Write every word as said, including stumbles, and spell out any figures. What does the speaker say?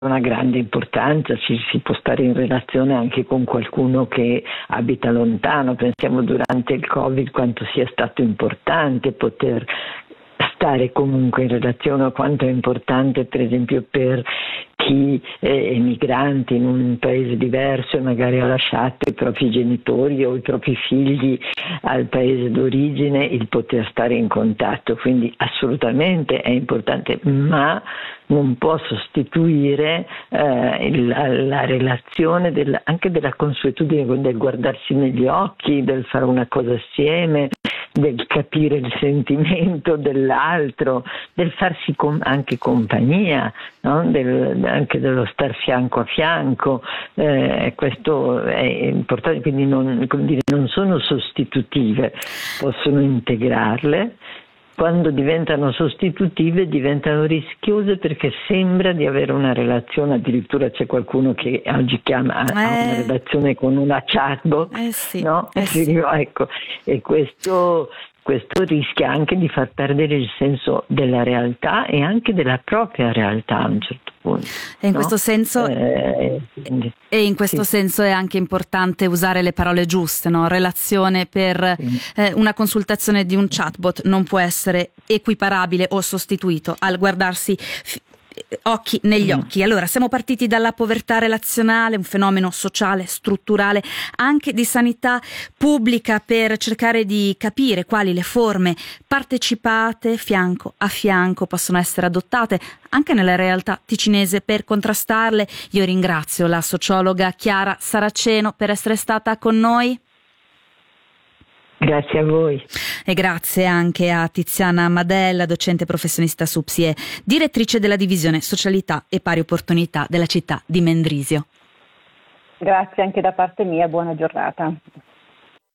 una grande importanza, ci si può stare in relazione anche con qualcuno che abita lontano. Pensiamo durante il Covid quanto sia stato importante poter stare comunque in relazione, quanto è importante per esempio per chi è emigrante in un paese diverso e magari ha lasciato i propri genitori o i propri figli al paese d'origine, il poter stare in contatto, quindi assolutamente è importante, ma non può sostituire eh, il, la, la relazione del, anche della consuetudine, del guardarsi negli occhi, del fare una cosa assieme, del capire il sentimento dell'altro, del farsi com- anche compagnia, no? del, anche dello star fianco a fianco, eh, questo è importante, quindi non, come dire, non sono sostitutive, possono integrarle. Quando diventano sostitutive diventano rischiose perché sembra di avere una relazione, addirittura c'è qualcuno che oggi chiama eh. ha una relazione con una chatbot, eh sì, no? eh sì. Ecco, e questo, questo rischia anche di far perdere il senso della realtà e anche della propria realtà a un certo punto. E in no? questo senso eh, quindi, e in questo sì. senso è anche importante usare le parole giuste, no? Relazione per Sì. eh, una consultazione di un chatbot non può essere equiparabile o sostituito al guardarsi f- occhi negli occhi. Allora, siamo partiti dalla povertà relazionale, un fenomeno sociale, strutturale, anche di sanità pubblica, per cercare di capire quali le forme partecipate fianco a fianco possono essere adottate anche nella realtà ticinese per contrastarle. Io ringrazio la sociologa Chiara Saraceno per essere stata con noi. Grazie a voi. E grazie anche a Tiziana Madella, docente professionista S U P S I e direttrice della divisione Socialità e Pari Opportunità della città di Mendrisio. Grazie anche da parte mia, buona giornata.